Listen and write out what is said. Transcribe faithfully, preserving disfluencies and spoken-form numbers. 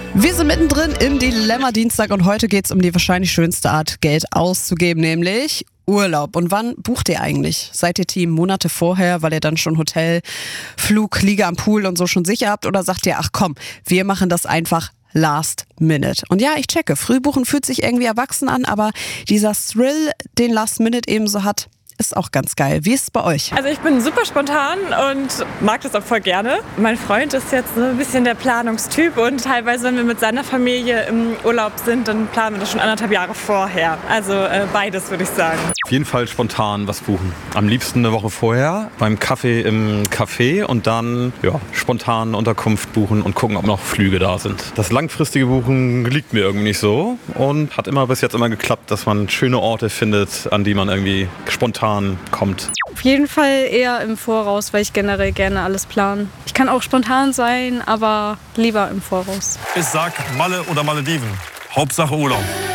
Wir sind mittendrin im Dilemma-Dienstag und heute geht es um die wahrscheinlich schönste Art, Geld auszugeben, nämlich Urlaub. Und wann bucht ihr eigentlich? Seid ihr Team Monate vorher, weil ihr dann schon Hotel, Flug, Liege am Pool und so schon sicher habt? Oder sagt ihr, ach komm, wir machen das einfach Last Minute? Und ja, ich checke, Frühbuchen fühlt sich irgendwie erwachsen an, aber dieser Thrill, den Last Minute eben so hat, ist auch ganz geil. Wie ist es bei euch? Also ich bin super spontan und mag das auch voll gerne. Mein Freund ist jetzt so ein bisschen der Planungstyp und teilweise, wenn wir mit seiner Familie im Urlaub sind, dann planen wir das schon anderthalb Jahre vorher. Also äh, beides, würde ich sagen. Auf jeden Fall spontan was buchen. Am liebsten eine Woche vorher beim Kaffee im Café und dann ja, spontan Unterkunft buchen und gucken, ob noch Flüge da sind. Das langfristige Buchen liegt mir irgendwie nicht so und hat immer bis jetzt immer geklappt, dass man schöne Orte findet, an die man irgendwie spontan kommt. Auf jeden Fall eher im Voraus, weil ich generell gerne alles plane. Ich kann auch spontan sein, aber lieber im Voraus. Ich sag Malle oder Malediven. Hauptsache Urlaub.